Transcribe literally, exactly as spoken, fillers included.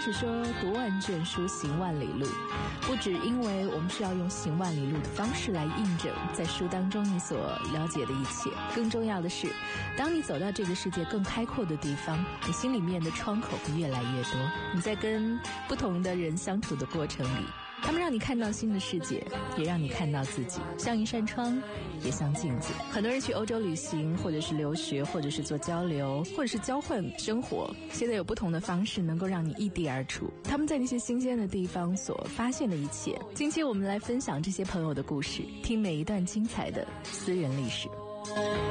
是说读万卷书行万里路，不只因为我们是要用行万里路的方式来印证在书当中你所了解的一切，更重要的是，当你走到这个世界更开阔的地方，你心里面的窗口会越来越多。你在跟不同的人相处的过程里，他们让你看到新的世界，也让你看到自己，像一扇窗，也像镜子。很多人去欧洲旅行，或者是留学，或者是做交流，或者是交换生活，现在有不同的方式能够让你异地而处，他们在那些新鲜的地方所发现的一切。近期我们来分享这些朋友的故事，听每一段精彩的私人历史。